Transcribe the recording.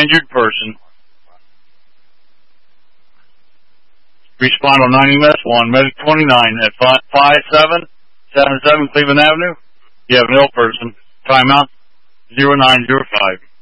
injured person. Respond on 90 minutes 1, Medic 29 at 5777 Cleveland Avenue. You have an ill person. Timeout 0905.